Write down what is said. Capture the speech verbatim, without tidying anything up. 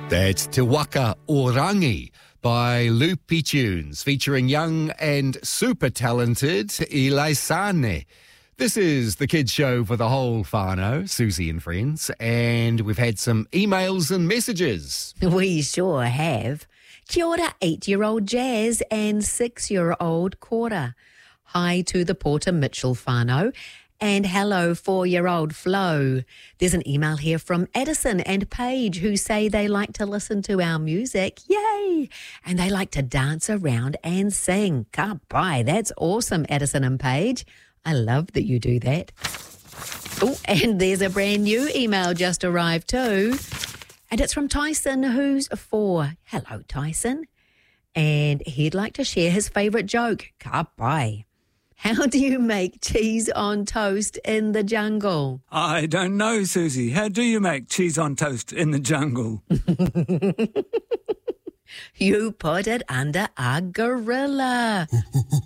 That's Te Waka Orangi by Loopy Tunes, featuring young and super talented Ilaisane. This is the kids show for the whole whānau, Susie and friends, and we've had some emails and messages. We sure have. Kia ora, eight-year-old Jazz and six-year-old Cora. Hi to the Porter Mitchell whānau. And hello, four-year-old Flo. There's an email here from Addison and Paige who say they like to listen to our music. Yay! And they like to dance around and sing. Ka pai, that's awesome, Addison and Paige. I love that you do that. Oh, and there's a brand new email just arrived too. And it's from Tyson, who's four. Hello, Tyson. And he'd like to share his favourite joke. Ka pai. How do you make cheese on toast in the jungle? I don't know, Susie. How do you make cheese on toast in the jungle? You put it under a gorilla.